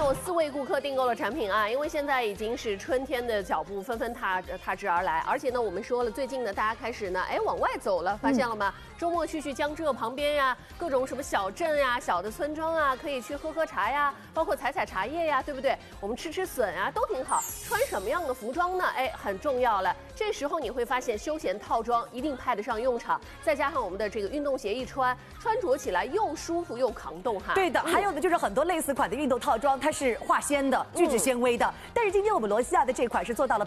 有4位顾客订购了产品啊，因为现在已经是春天的脚步纷纷踏之而来，而且呢，我们说了，最近呢，大家开始呢，往外走了，发现了吗？周末去江浙旁边呀，各种什么小镇呀、小的村庄啊，可以去喝茶呀，包括采茶叶呀，对不对？我们吃笋啊，都挺好。穿什么样的服装呢？很重要了。这时候你会发现，休闲套装一定派得上用场，再加上我们的这个运动鞋一穿着起来又舒服又抗冻哈。 对的，还有呢，就是很多类似款的运动套装，它是化纤的、聚酯纤维的，但是今天我们罗西亚的这款是做到了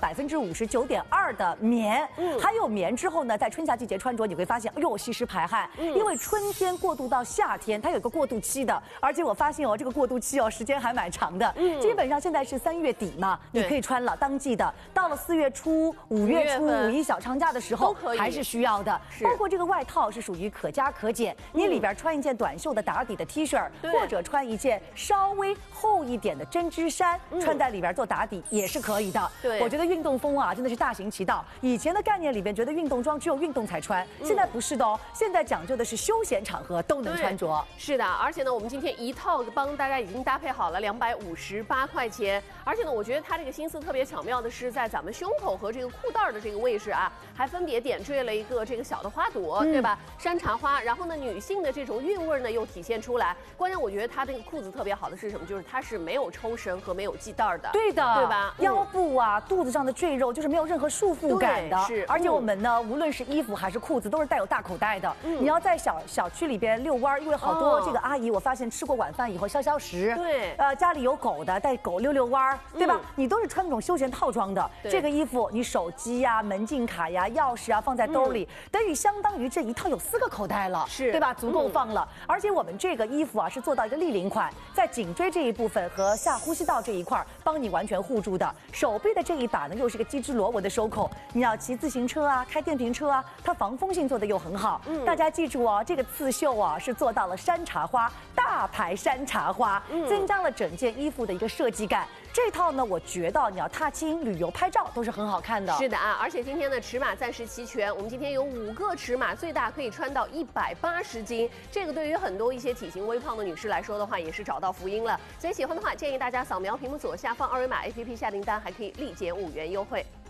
59.2%的棉，还有棉之后呢，在春夏季节穿着你会发现，吸湿排汗，因为春天过渡到夏天，它有个过渡期的，而且我发现这个过渡期时间还蛮长的，基本上现在是3月底嘛，你可以穿了当季的，到了4月初、5月初5一小长假的时候还是需要的，包括这个外套是属于可加可减，你里边穿一件短袖的打底的 T 恤，或者穿一件稍微厚一点的针织衫，穿在里边做打底也是可以的。 对， 我觉得运动风真的是大行其道。以前的概念里边觉得运动装只有运动才穿，现在不是的哦，现在讲究的是休闲场合都能穿着。 是的，而且呢，我们今天一套帮大家已经搭配好了258块钱，而且呢，我觉得它这个心思特别巧妙的是在咱们胸口和这个裤带的这个位置啊，还分别点缀了一个这个小的花朵，对吧？山茶花，然后呢，女性的这种韵味呢又体现出来。关键我觉得它这个裤子特别好的是什么？就是它是没有抽绳和没有系带的。 对的， 对吧？ 腰部啊、肚子上的赘肉就是没有任何束缚感的。 是， 而且我们呢，无论是衣服还是裤子，都是带有大口袋的。你要在小区里边遛弯，因为好多这个阿姨，我发现吃过晚饭以后消食。 对， 家里有狗的，带狗遛弯，对吧？你都是穿那种休闲套装的。这个衣服，你手机呀、门禁卡呀、钥匙啊放在兜里，等于相当于这一套有4个口袋了，对吧？足够放了。而且我们这个衣服啊是做到一个立领款，在颈椎这一部分和下呼吸道这一块帮你完全护住的。手背的这一把呢又是个鸡织螺纹的收扣，你要骑自行车啊、开电瓶车啊，它防风性做的又很好。大家记住这个刺绣是做到了山茶花，大牌山茶花，增加了整件衣服的一个设计感。这套呢，我觉得你要踏青、旅游、拍照都是很好看的。 是的啊，而且今天的尺码暂时齐全，我们今天有5个尺码，最大可以穿到180斤。这个对于很多一些体型微胖的女士来说的话，也是找到福音了。所以喜欢的话，建议大家扫描屏幕左下方2维码 APP 下订单，还可以立减5元优惠。